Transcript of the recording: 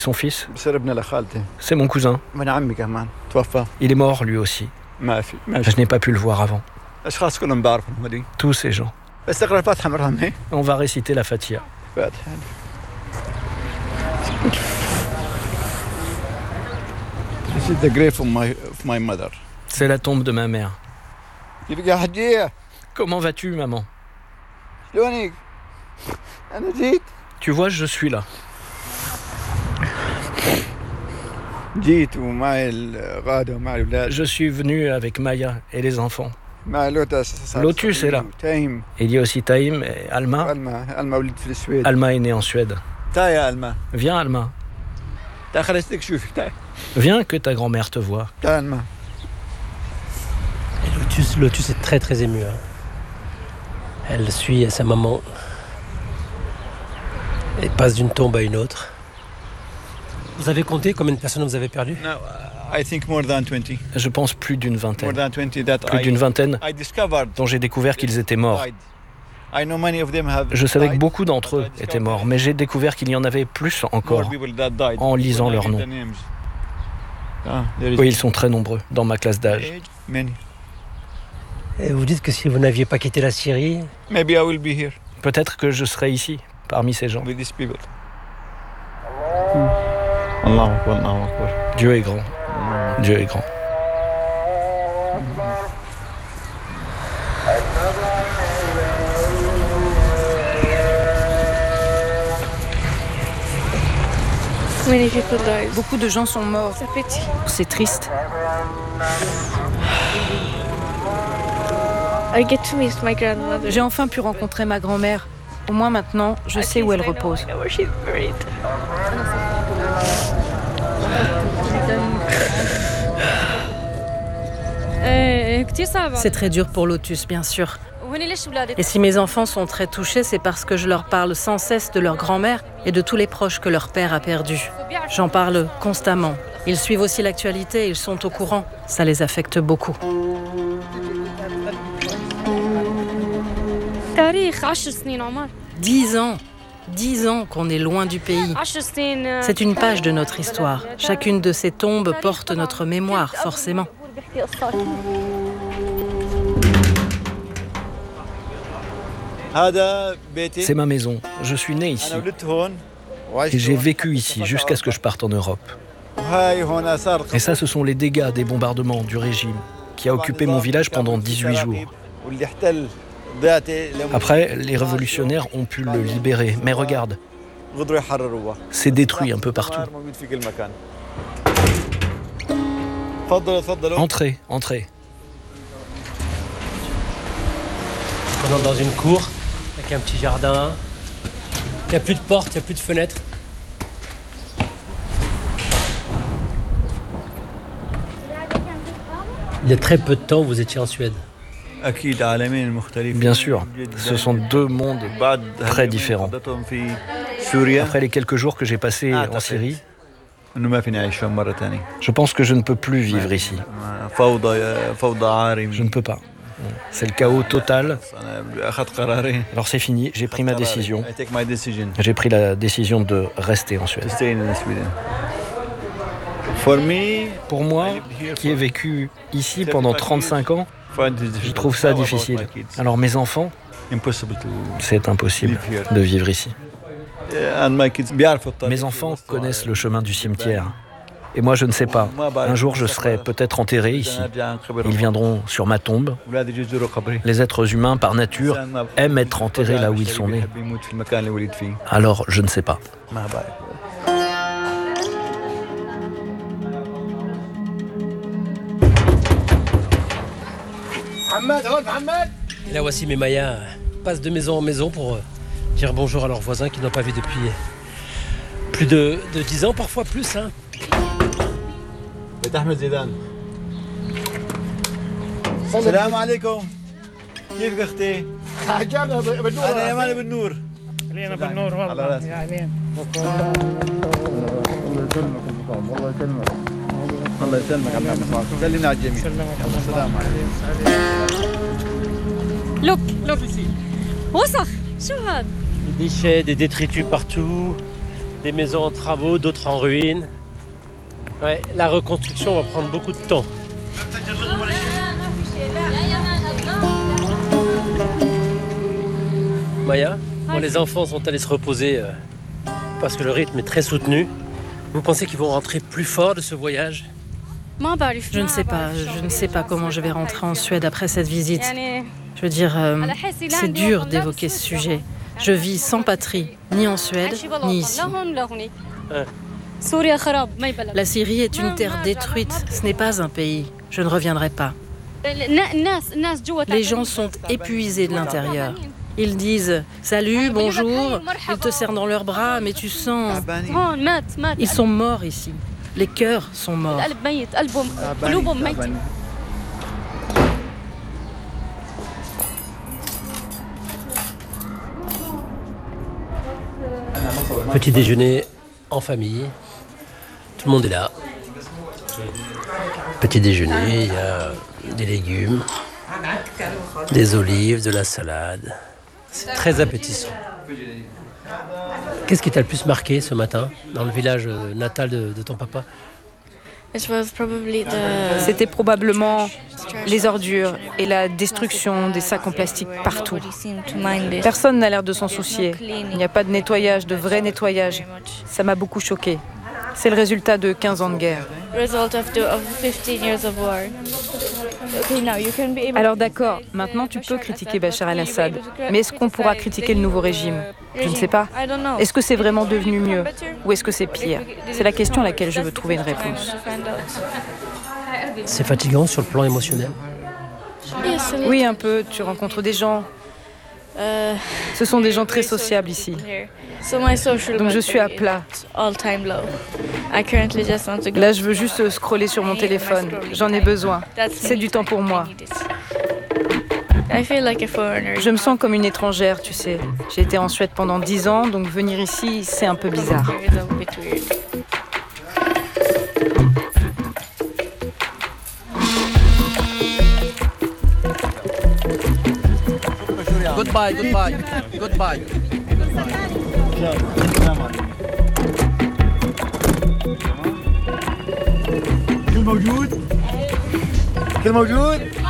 Son fils, c'est mon cousin. Il est mort lui aussi. Je n'ai pas pu le voir avant. Tous ces gens. On va réciter la Fatiha. C'est la tombe de ma mère. Comment vas-tu, maman? Tu vois, je suis là. Je suis venu avec Maya et les enfants. Lotus est là. Et il y a aussi Taïm et Alma. Alma est née en Suède. Viens, Alma. Viens que ta grand-mère te voie. Lotus est très très émue. Elle suit sa maman. Elle passe d'une tombe à une autre. Vous avez compté combien de personnes vous avez perdues? Je pense plus d'une vingtaine. Plus d'une vingtaine dont j'ai découvert qu'ils étaient morts. Je savais que beaucoup d'entre eux étaient morts, mais j'ai découvert qu'il y en avait plus encore en lisant leurs noms. Oui, ils sont très nombreux dans ma classe d'âge. Et vous dites que si vous n'aviez pas quitté la Syrie, peut-être que je serais ici, parmi ces gens. Dieu est grand. Dieu est grand. Beaucoup de gens sont morts. C'est triste. J'ai enfin pu rencontrer ma grand-mère. Au moins maintenant, je sais où elle repose. C'est très dur pour Lotus, bien sûr. Et si mes enfants sont très touchés, c'est parce que je leur parle sans cesse de leur grand-mère et de tous les proches que leur père a perdus. J'en parle constamment. Ils suivent aussi l'actualité, ils sont au courant. Ça les affecte beaucoup. 10 ans. 10 ans qu'on est loin du pays. C'est une page de notre histoire. Chacune de ces tombes porte notre mémoire, forcément. C'est ma maison. Je suis né ici. Et j'ai vécu ici jusqu'à ce que je parte en Europe. Et ça, ce sont les dégâts des bombardements du régime qui a occupé mon village pendant 18 jours. Après, les révolutionnaires ont pu le libérer. Mais regarde, c'est détruit un peu partout. Entrez, entrez. On entre dans une cour avec un petit jardin. Il n'y a plus de porte, il n'y a plus de fenêtre. Il y a très peu de temps, vous étiez en Suède. Bien sûr, ce sont deux mondes très différents. Après les quelques jours que j'ai passés en Syrie, je pense que je ne peux plus vivre ici. Je ne peux pas. C'est le chaos total. Alors c'est fini, j'ai pris ma décision. J'ai pris la décision de rester en Suède. Pour moi, qui ai vécu ici pendant 35 ans, je trouve ça difficile. Alors mes enfants, c'est impossible de vivre ici. Mes enfants connaissent le chemin du cimetière. Et moi, je ne sais pas. Un jour, je serai peut-être enterré ici. Ils viendront sur ma tombe. Les êtres humains, par nature, aiment être enterrés là où ils sont nés. Alors, je ne sais pas. Et là, voici mes Maya passent de maison en maison pour dire bonjour à leurs voisins qu'ils n'ont pas vu depuis plus de 10 ans, parfois plus. أحمد زيدان السلام عليكم كيفك اختي؟ انا يمان بن نور علينا بن نور والله يا علينا الله يسلمك الله يسلمك عم نصار سلمنا على الجميع السلام عليكم لوك وسخ شو هذا؟ Des déchets, des détritus partout. Des maisons en travaux, d'autres en ruine. Ouais, la reconstruction va prendre beaucoup de temps. Maya, bon, les enfants sont allés se reposer parce que le rythme est très soutenu. Vous pensez qu'ils vont rentrer plus fort de ce voyage ? Je ne sais pas. Je ne sais pas comment je vais rentrer en Suède après cette visite. Je veux dire, c'est dur d'évoquer ce sujet. Je vis sans patrie, ni en Suède, ni ici. La Syrie est une terre détruite. Ce n'est pas un pays. Je ne reviendrai pas. Les gens sont épuisés de l'intérieur. Ils disent « Salut, bonjour », ils te serrent dans leurs bras, mais tu sens... Ils sont morts ici. Les cœurs sont morts. Petit déjeuner en famille. Tout le monde est là. Petit déjeuner, il y a des légumes, des olives, de la salade. C'est très appétissant. Qu'est-ce qui t'a le plus marqué ce matin dans le village natal de ton papa ? C'était probablement les ordures et la destruction des sacs en plastique partout. Personne n'a l'air de s'en soucier. Il n'y a pas de nettoyage, de vrai nettoyage. Ça m'a beaucoup choqué. C'est le résultat de 15 ans de guerre. Alors d'accord, maintenant tu peux critiquer Bachar el-Assad, mais est-ce qu'on pourra critiquer le nouveau régime ? Je ne sais pas. Est-ce que c'est vraiment devenu mieux ou est-ce que c'est pire ? C'est la question à laquelle je veux trouver une réponse. C'est fatigant sur le plan émotionnel ? Oui, un peu. Tu rencontres des gens. Ce sont des gens très sociables ici. Donc je suis à plat. Là, je veux juste scroller sur mon téléphone. J'en ai besoin. C'est du temps pour moi. Je me sens comme une étrangère, tu sais. J'ai été en Suède pendant 10 ans, donc venir ici, c'est un peu bizarre. Goodbye, goodbye, goodbye. كل موجود